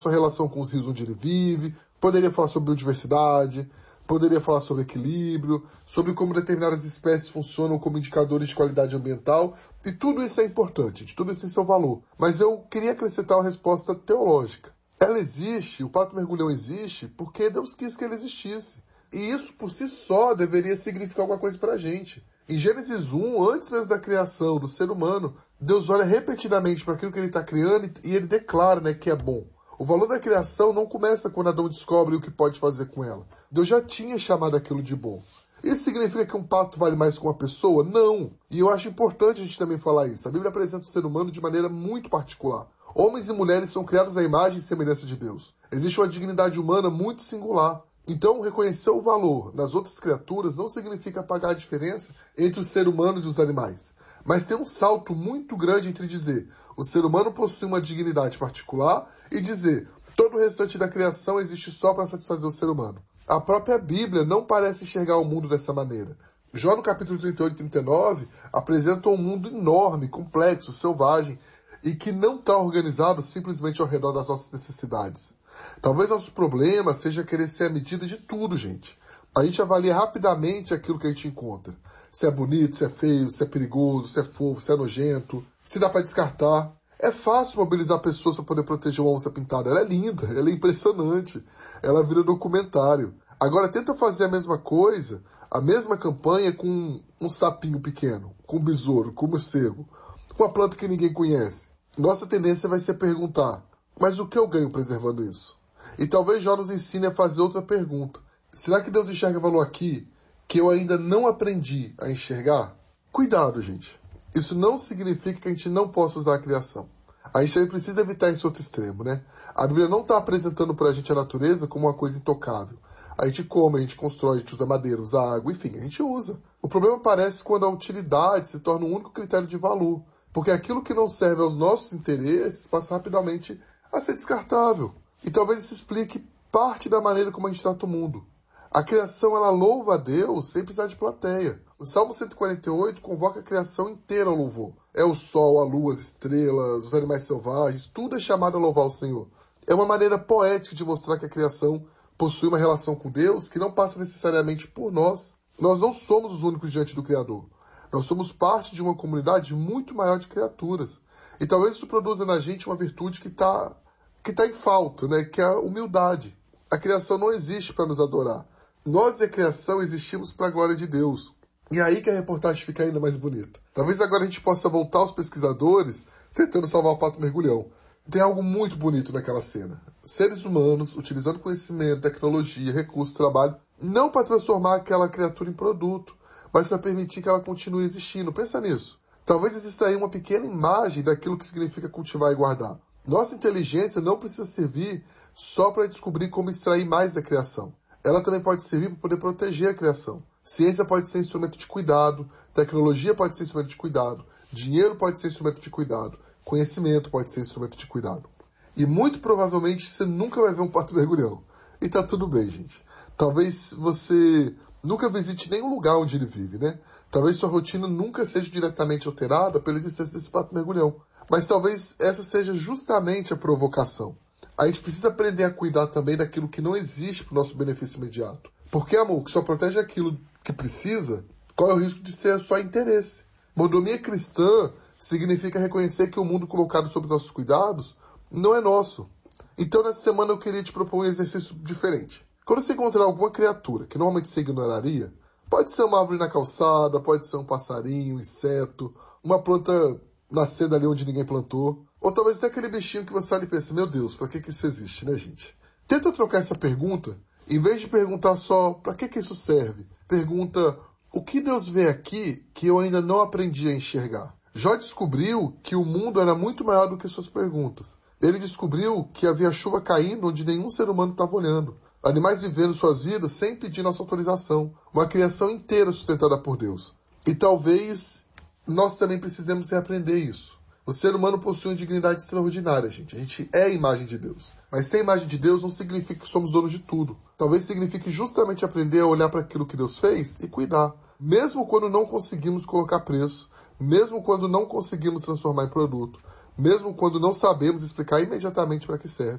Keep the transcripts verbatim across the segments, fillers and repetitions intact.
sua relação com os rios onde ele vive, poderia falar sobre biodiversidade, poderia falar sobre equilíbrio, sobre como determinadas espécies funcionam como indicadores de qualidade ambiental, e tudo isso é importante, de tudo isso tem seu valor. Mas eu queria acrescentar uma resposta teológica. Ela existe, o pato mergulhão existe, porque Deus quis que ele existisse. E isso por si só deveria significar alguma coisa para a gente. Em Gênesis um, antes mesmo da criação do ser humano, Deus olha repetidamente para aquilo que ele está criando e ele declara, né, que é bom. O valor da criação não começa quando Adão descobre o que pode fazer com ela. Deus já tinha chamado aquilo de bom. Isso significa que um pato vale mais que uma pessoa? Não. E eu acho importante a gente também falar isso. A Bíblia apresenta o ser humano de maneira muito particular. Homens e mulheres são criados à imagem e semelhança de Deus. Existe uma dignidade humana muito singular. Então, reconhecer o valor nas outras criaturas não significa apagar a diferença entre os seres humanos e os animais. Mas tem um salto muito grande entre dizer o ser humano possui uma dignidade particular e dizer todo o restante da criação existe só para satisfazer o ser humano. A própria Bíblia não parece enxergar o mundo dessa maneira. Jó no capítulo trinta e oito e trinta e nove apresenta um mundo enorme, complexo, selvagem e que não está organizado simplesmente ao redor das nossas necessidades. Talvez nosso problema seja querer ser a medida de tudo, gente. A gente avalia rapidamente aquilo que a gente encontra. Se é bonito, se é feio, se é perigoso, se é fofo, se é nojento, se dá para descartar. É fácil mobilizar pessoas para poder proteger uma onça pintada. Ela é linda, ela é impressionante. Ela vira documentário. Agora tenta fazer a mesma coisa, a mesma campanha com um sapinho pequeno, com um besouro, com um morcego, com uma planta que ninguém conhece. Nossa tendência vai ser perguntar, mas o que eu ganho preservando isso? E talvez Jó nos ensine a fazer outra pergunta. Será que Deus enxerga valor aqui que eu ainda não aprendi a enxergar? Cuidado, gente. Isso não significa que a gente não possa usar a criação. A gente precisa evitar esse outro extremo, né? A Bíblia não está apresentando para a gente a natureza como uma coisa intocável. A gente come, a gente constrói, a gente usa madeira, usa água, enfim, a gente usa. O problema aparece quando a utilidade se torna o único critério de valor. Porque aquilo que não serve aos nossos interesses passa rapidamente a ser descartável. E talvez isso explique parte da maneira como a gente trata o mundo. A criação, ela louva a Deus sem precisar de plateia. O Salmo cento e quarenta e oito convoca a criação inteira ao louvor. É o sol, a lua, as estrelas, os animais selvagens, tudo é chamado a louvar o Senhor. É uma maneira poética de mostrar que a criação possui uma relação com Deus que não passa necessariamente por nós. Nós não somos os únicos diante do Criador. Nós somos parte de uma comunidade muito maior de criaturas. E talvez isso produza na gente uma virtude que está que tá em falta, né? Que é a humildade. A criação não existe para nos adorar. Nós e a criação existimos para a glória de Deus. E é aí que a reportagem fica ainda mais bonita. Talvez agora a gente possa voltar aos pesquisadores tentando salvar o pato mergulhão. Tem algo muito bonito naquela cena. Seres humanos utilizando conhecimento, tecnologia, recursos, trabalho, não para transformar aquela criatura em produto, mas para permitir que ela continue existindo. Pensa nisso. Talvez exista aí uma pequena imagem daquilo que significa cultivar e guardar. Nossa inteligência não precisa servir só para descobrir como extrair mais da criação. Ela também pode servir para poder proteger a criação. Ciência pode ser instrumento de cuidado, tecnologia pode ser instrumento de cuidado, dinheiro pode ser instrumento de cuidado, conhecimento pode ser instrumento de cuidado. E muito provavelmente você nunca vai ver um pato mergulhão. E tá tudo bem, gente. Talvez você nunca visite nenhum lugar onde ele vive, né? Talvez sua rotina nunca seja diretamente alterada pela existência desse pato mergulhão. Mas talvez essa seja justamente a provocação. A gente precisa aprender a cuidar também daquilo que não existe para o nosso benefício imediato. Porque, amor, que só protege aquilo que precisa, qual é o risco de ser só interesse? Mordomia cristã significa reconhecer que o mundo colocado sob nossos cuidados não é nosso. Então, nessa semana eu queria te propor um exercício diferente. Quando você encontrar alguma criatura que normalmente você ignoraria, pode ser uma árvore na calçada, pode ser um passarinho, um inseto, uma planta nascendo ali onde ninguém plantou, ou talvez até aquele bichinho que você olha e pensa, meu Deus, para que que isso existe, né, gente? Tenta trocar essa pergunta, em vez de perguntar só, para que que isso serve? Pergunta, o que Deus vê aqui que eu ainda não aprendi a enxergar? Jó descobriu que o mundo era muito maior do que suas perguntas. Ele descobriu que havia chuva caindo onde nenhum ser humano estava olhando. Animais vivendo suas vidas sem pedir nossa autorização. Uma criação inteira sustentada por Deus. E talvez nós também precisemos reaprender isso. O ser humano possui uma dignidade extraordinária, gente. A gente é a imagem de Deus. Mas ser a imagem de Deus não significa que somos donos de tudo. Talvez signifique justamente aprender a olhar para aquilo que Deus fez e cuidar. Mesmo quando não conseguimos colocar preço, mesmo quando não conseguimos transformar em produto, mesmo quando não sabemos explicar imediatamente para que serve.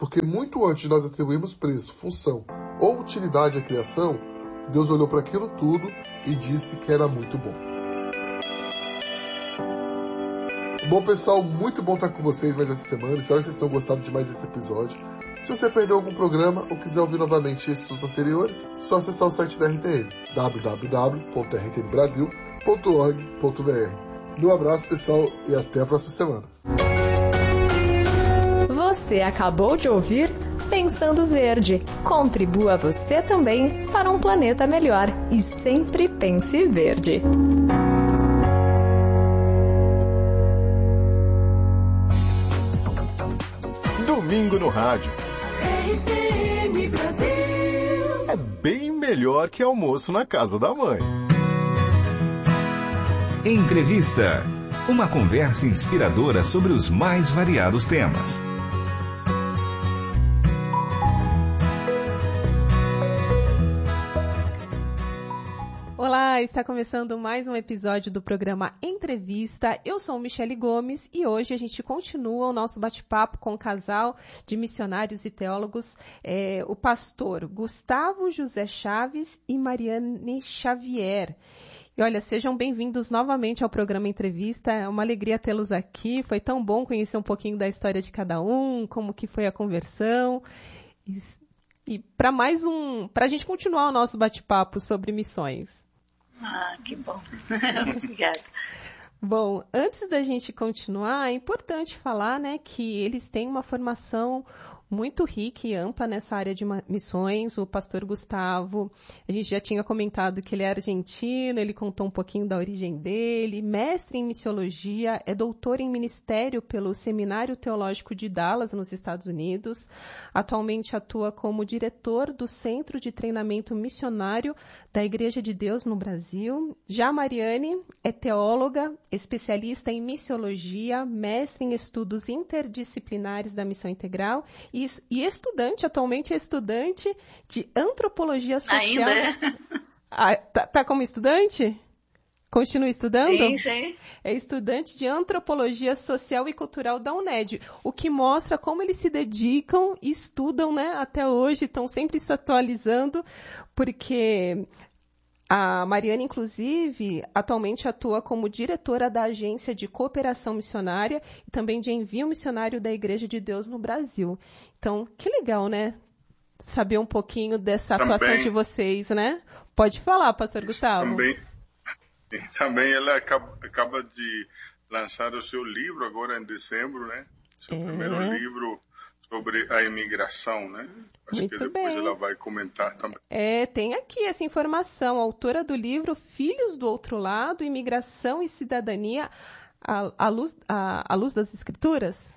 Porque muito antes de nós atribuirmos preço, função ou utilidade à criação, Deus olhou para aquilo tudo e disse que era muito bom. Bom, pessoal, muito bom estar com vocês mais essa semana. Espero que vocês tenham gostado de mais esse episódio. Se você perdeu algum programa ou quiser ouvir novamente esses os anteriores, é só acessar o site da R T M, w w w ponto r t m brasil ponto org ponto b r. Um abraço, pessoal, e até a próxima semana. Você acabou de ouvir Pensando Verde. Contribua você também para um planeta melhor e sempre pense verde. Domingo no rádio. R T M Brasil. É bem melhor que almoço na casa da mãe. Entrevista. Uma conversa inspiradora sobre os mais variados temas. Olá, está começando mais um episódio do programa Entrevista. Eu sou Michele Gomes e hoje a gente continua o nosso bate-papo com o casal de missionários e teólogos, é, o pastor Gustavo José Chaves e Mariane Xavier. E olha, sejam bem-vindos novamente ao programa Entrevista. É uma alegria tê-los aqui. Foi tão bom conhecer um pouquinho da história de cada um, como que foi a conversão. E, e para mais um, para a gente continuar o nosso bate-papo sobre missões. Ah, que bom. Obrigada. Bom, antes da gente continuar, é importante falar, né, que eles têm uma formação muito rica e ampla nessa área de missões. O pastor Gustavo, a gente já tinha comentado que ele é argentino, ele contou um pouquinho da origem dele, mestre em missiologia, é doutor em ministério pelo Seminário Teológico de Dallas, nos Estados Unidos. Atualmente atua como diretor do Centro de Treinamento Missionário da Igreja de Deus no Brasil. Já a Mariane é teóloga, especialista em missiologia, mestre em estudos interdisciplinares da missão integral e E estudante, atualmente é estudante de antropologia social. Ainda é? Ah, tá, tá como estudante? Continua estudando? Sim, sim. É estudante de antropologia social e cultural da UNED, o que mostra como eles se dedicam e estudam, né, até hoje, estão sempre se atualizando, porque a Mariane, inclusive, atualmente atua como diretora da Agência de Cooperação Missionária e também de Envio Missionário da Igreja de Deus no Brasil. Então, que legal, né? Saber um pouquinho dessa também, atuação de vocês, né? Pode falar, pastor Gustavo. Também, também ela acaba, acaba de lançar o seu livro agora em dezembro, né? Seu é. primeiro livro sobre a imigração, né? Acho Muito que depois bem. ela vai comentar também. É, tem aqui essa informação. A autora do livro Filhos do Outro Lado, Imigração e Cidadania à, à, luz, à, à luz das Escrituras?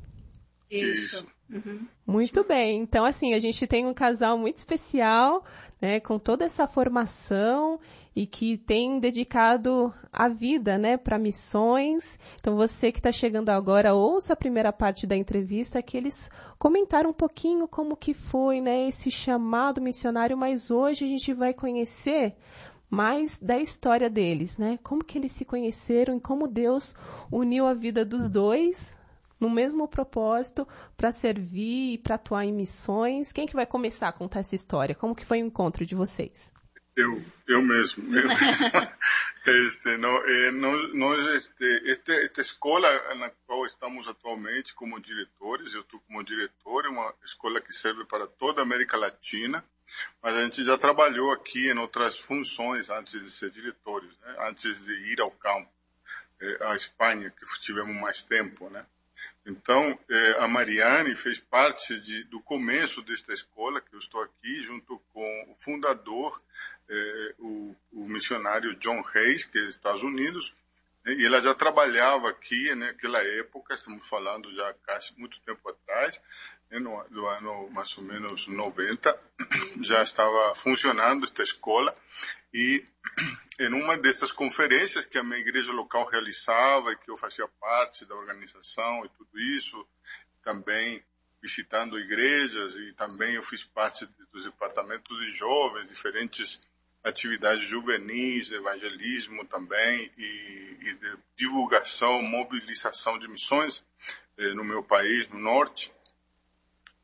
Isso. Uhum. Muito bem. Então, assim, a gente tem um casal muito especial, né, com toda essa formação e que tem dedicado a vida, né, para missões. Então, você que está chegando agora, ouça a primeira parte da entrevista, que eles comentaram um pouquinho como que foi, né, esse chamado missionário, mas hoje a gente vai conhecer mais da história deles, né, como que eles se conheceram e como Deus uniu a vida dos dois no mesmo propósito, para servir e para atuar em missões. Quem que vai começar a contar essa história? Como que foi o encontro de vocês? Eu, eu mesmo. Eu mesmo. este, no, eh, nós, nós, este, este, esta escola na qual estamos atualmente como diretores, eu estou como diretor, é uma escola que serve para toda a América Latina, mas a gente já trabalhou aqui em outras funções antes de ser diretores, né? Antes de ir ao campo, eh, à Espanha, que tivemos mais tempo, né? Então, eh, a Mariane fez parte de, do começo desta escola, que eu estou aqui, junto com o fundador, eh, o, o missionário John Hayes, que é dos Estados Unidos, né, e ela já trabalhava aqui naquela época, estamos falando já quase muito tempo atrás, né, no, no ano mais ou menos noventa, já estava funcionando esta escola, e em uma dessas conferências que a minha igreja local realizava e que eu fazia parte da organização e tudo isso, também visitando igrejas, e também eu fiz parte dos departamentos de jovens, diferentes atividades juvenis, evangelismo também, e, e de divulgação, mobilização de missões eh, no meu país, no norte.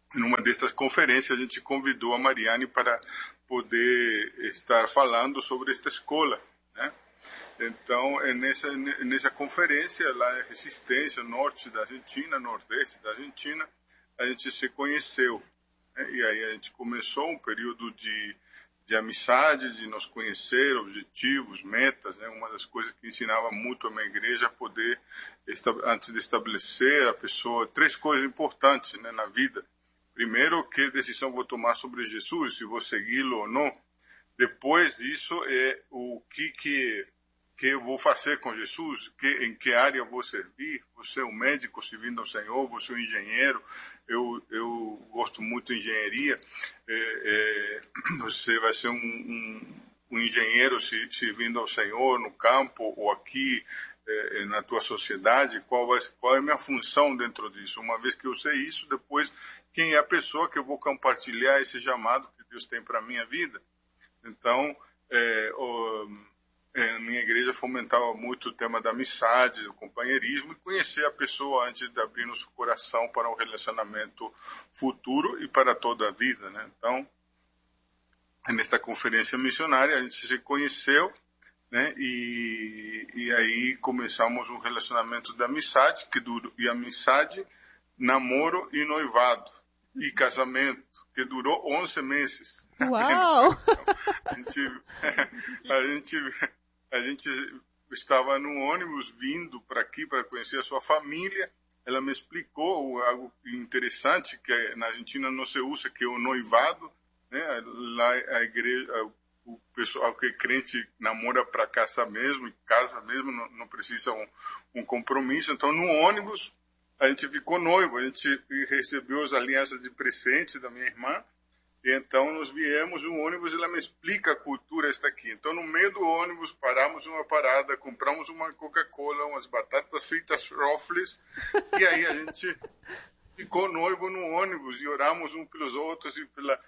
numa dessas conferências, a gente convidou a Mariane para poder estar falando sobre esta escola, né? Então, é nessa, nessa conferência, lá em Resistência, norte da Argentina, nordeste da Argentina, a gente se conheceu, né? E aí a gente começou um período de, de amizade, de nos conhecer, objetivos, metas, né? Uma das coisas que ensinava muito a minha igreja, poder, antes de estabelecer a pessoa, três coisas importantes, né, na vida. Primeiro, que decisão vou tomar sobre Jesus, se vou segui-lo ou não. Depois disso, é o que que que eu vou fazer com Jesus, que, em que área vou servir. Você é um médico servindo ao Senhor, você é um engenheiro, eu, eu gosto muito de engenharia, é, é, você vai ser um, um, um engenheiro servindo ao Senhor no campo ou aqui é, na tua sociedade, qual, vai, qual é a minha função dentro disso. Uma vez que eu sei isso, depois quem é a pessoa que eu vou compartilhar esse chamado que Deus tem para a minha vida. Então, é, o, a minha igreja fomentava muito o tema da amizade, do companheirismo e conhecer a pessoa antes de abrir nosso coração para um relacionamento futuro e para toda a vida, né? Então, nesta conferência missionária, a gente se conheceu, né? E, e aí começamos um relacionamento de amizade, que durou, e amizade, namoro e noivado, e casamento, que durou onze meses. Uau! a gente... A gente A gente estava no ônibus vindo para aqui para conhecer a sua família. Ela me explicou algo interessante que na Argentina não se usa, que é o noivado, né? Lá a igreja, o pessoal que é crente namora para casar mesmo, e casa mesmo, não, não precisa um, um compromisso. Então, no ônibus a gente ficou noivo, a gente recebeu as alianças de presente da minha irmã. E então nós viemos no ônibus e ela me explica a cultura esta aqui. Então no meio do ônibus paramos uma parada, compramos uma Coca-Cola, umas batatas fritas Ruffles e aí a gente ficou noivo no ônibus e oramos uns pelos outros e pela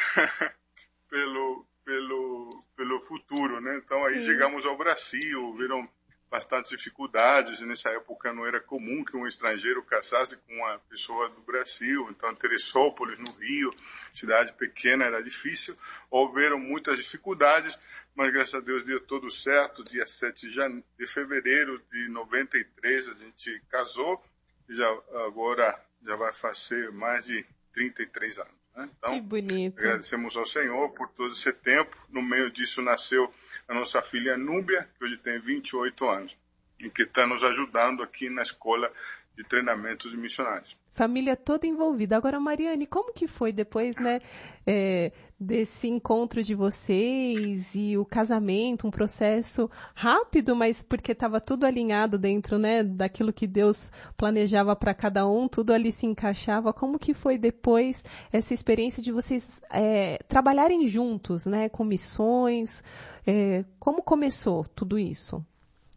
pelo pelo pelo futuro, né? Então aí Sim. chegamos ao Brasil, viram bastante dificuldades. Nessa época não era comum que um estrangeiro casasse com uma pessoa do Brasil. Então, Teresópolis, no Rio, cidade pequena, era difícil. Houveram muitas dificuldades, mas graças a Deus deu tudo certo. Dia sete de fevereiro de noventa e três a gente casou. E já, agora já vai fazer mais de trinta e três anos. Né? Então, que bonito. Agradecemos ao Senhor por todo esse tempo. No meio disso nasceu a nossa filha Núbia, que hoje tem vinte e oito anos, e que está nos ajudando aqui na escola de treinamento de missionários. Família toda envolvida. Agora, Mariane, como que foi depois, né, é, desse encontro de vocês e o casamento, um processo rápido, mas porque estava tudo alinhado dentro, né, daquilo que Deus planejava para cada um, tudo ali se encaixava. Como que foi depois essa experiência de vocês é, trabalharem juntos, né, com missões? É, como começou tudo isso?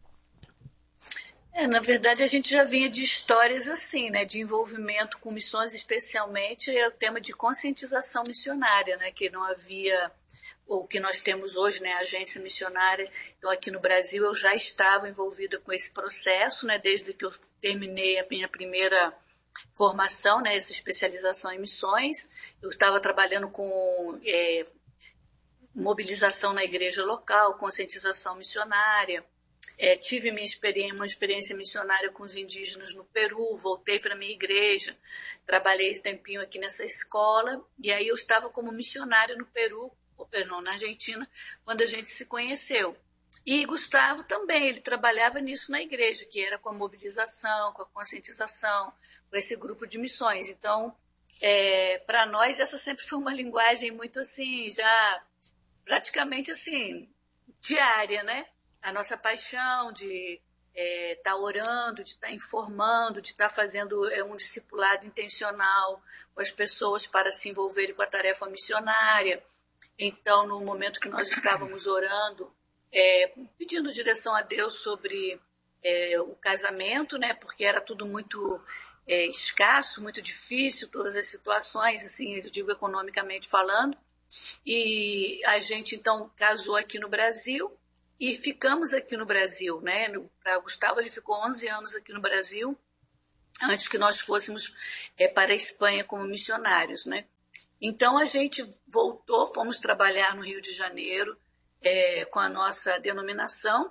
É, na verdade, a gente já vinha de histórias assim, né, de envolvimento com missões, especialmente é o tema de conscientização missionária, né, que não havia, ou que nós temos hoje, né, a agência missionária. Então, aqui no Brasil, eu já estava envolvida com esse processo, né, desde que eu terminei a minha primeira formação, né, essa especialização em missões. Eu estava trabalhando com é, mobilização na igreja local, conscientização missionária. É, tive minha experiência, uma experiência missionária com os indígenas no Peru, voltei para a minha igreja, trabalhei esse tempinho aqui nessa escola, e aí eu estava como missionária no Peru, ou perdão, na Argentina, quando a gente se conheceu. E Gustavo também, ele trabalhava nisso na igreja, que era com a mobilização, com a conscientização, com esse grupo de missões. Então, é, para nós, essa sempre foi uma linguagem muito assim, já praticamente assim, diária, né? A nossa paixão de estar é, tá orando, de estar tá informando, de estar tá fazendo é, um discipulado intencional com as pessoas para se envolverem com a tarefa missionária. Então, no momento que nós estávamos orando, é, pedindo direção a Deus sobre é, o casamento, né, porque era tudo muito é, escasso, muito difícil, todas as situações, assim, eu digo economicamente falando. E a gente, então, casou aqui no Brasil. E ficamos aqui no Brasil, né? Para Gustavo, ele ficou onze anos aqui no Brasil. antes que nós fôssemos é, para a Espanha como missionários, né? Então, a gente voltou, fomos trabalhar no Rio de Janeiro é, com a nossa denominação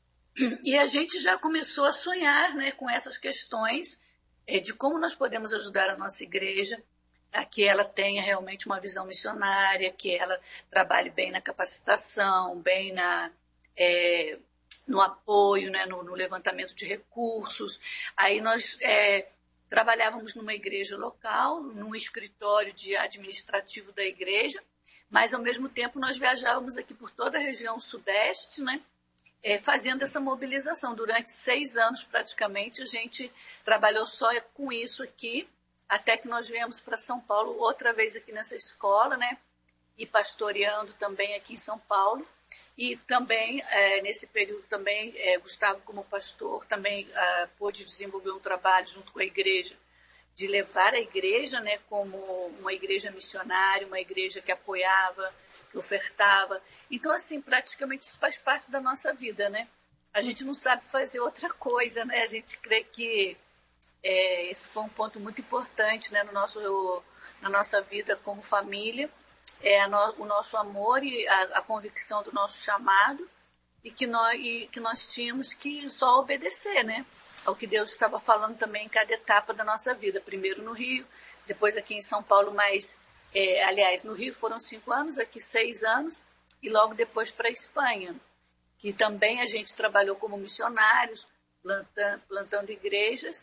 e a gente já começou a sonhar, né, com essas questões é, de como nós podemos ajudar a nossa igreja a que ela tenha realmente uma visão missionária, que ela trabalhe bem na capacitação, bem na, é, no apoio, né, no, no levantamento de recursos. Aí nós é, trabalhávamos numa igreja local, num escritório de administrativo da igreja, mas ao mesmo tempo nós viajávamos aqui por toda a região sudeste, né, é, fazendo essa mobilização. Durante seis anos praticamente a gente trabalhou só com isso aqui, até que nós viemos para São Paulo outra vez aqui nessa escola, né? E pastoreando também aqui em São Paulo. E também, é, nesse período também, é, Gustavo como pastor também é, pôde desenvolver um trabalho junto com a igreja, de levar a igreja, né, como uma igreja missionária, uma igreja que apoiava, que ofertava. Então, assim, praticamente isso faz parte da nossa vida, né? A gente não sabe fazer outra coisa, né? A gente crê que É, esse foi um ponto muito importante, né, no nosso, na nossa vida como família, é, no, o nosso amor e a, a convicção do nosso chamado e que, nós, e que nós tínhamos que só obedecer, né, ao que Deus estava falando também em cada etapa da nossa vida. Primeiro no Rio, depois aqui em São Paulo, mas, é, aliás, no Rio foram cinco anos, aqui seis anos e logo depois para a Espanha, que também a gente trabalhou como missionários, plantando, plantando igrejas,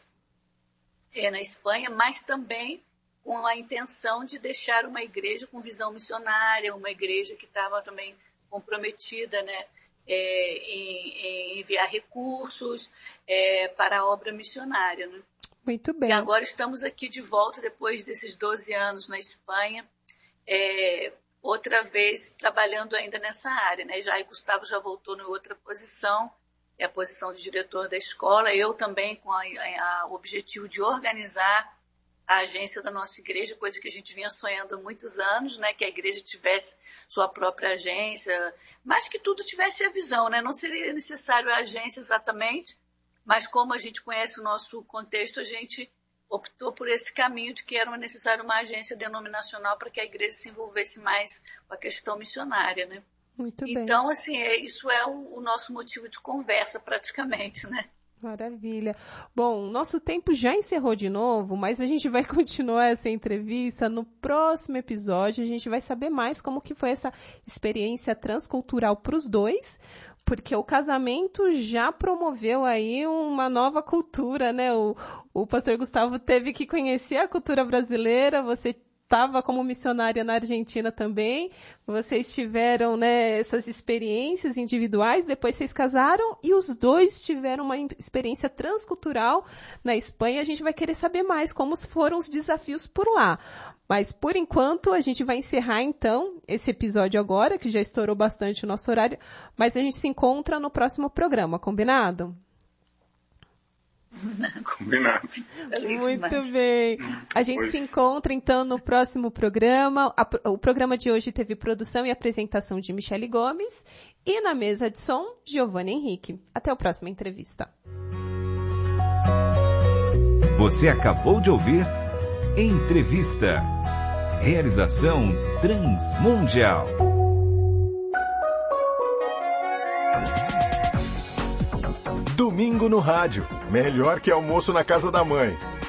É, na Espanha, mas também com a intenção de deixar uma igreja com visão missionária, uma igreja que estava também comprometida, né, é, em, em enviar recursos é, para a obra missionária. Né? Muito bem. E agora estamos aqui de volta, depois desses doze anos na Espanha, é, outra vez trabalhando ainda nessa área. Né? Já, e Gustavo já voltou em outra posição, é a posição de diretor da escola, eu também com o objetivo de organizar a agência da nossa igreja, coisa que a gente vinha sonhando há muitos anos, né, que a igreja tivesse sua própria agência, mas que tudo tivesse a visão, né, não seria necessário a agência exatamente, mas como a gente conhece o nosso contexto, a gente optou por esse caminho de que era necessário uma agência denominacional para que a igreja se envolvesse mais com a questão missionária, né. Muito bem. Então, assim, é, isso é o, o nosso motivo de conversa, praticamente, né? Maravilha. Bom, nosso tempo já encerrou de novo, mas a gente vai continuar essa entrevista no próximo episódio. A gente vai saber mais como que foi essa experiência transcultural para os dois, porque o casamento já promoveu aí uma nova cultura, né? O, o pastor Gustavo teve que conhecer a cultura brasileira, você estava como missionária na Argentina também, vocês tiveram, né, essas experiências individuais, depois vocês casaram e os dois tiveram uma experiência transcultural na Espanha. A gente vai querer saber mais como foram os desafios por lá. Mas, por enquanto, a gente vai encerrar, então, esse episódio agora, que já estourou bastante o nosso horário, mas a gente se encontra no próximo programa, combinado? Combinado. Muito bem. A gente se encontra, então, no próximo programa. O programa de hoje teve produção e apresentação de Michele Gomes e na mesa de som, Giovanna Henrique. Até a próxima entrevista. Você acabou de ouvir Entrevista. Realização Transmundial. Domingo no rádio. Melhor que almoço na casa da mãe.